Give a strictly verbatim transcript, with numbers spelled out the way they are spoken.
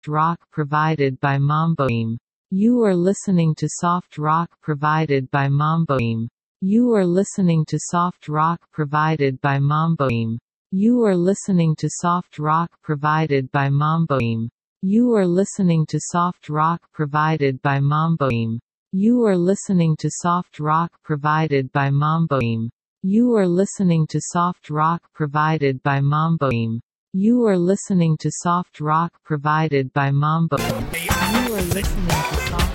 rock provided by Mamboim. You are listening to soft rock provided by Mamboim. You are listening to soft rock provided by Mamboim. You are listening to soft rock provided by Mamboim. You are listening to soft rock provided by Mamboim. You are listening to soft rock provided by Mamboim. You are listening to soft rock provided by Mamboim. You are listening to soft rock provided by Mamboim. You are listening to soft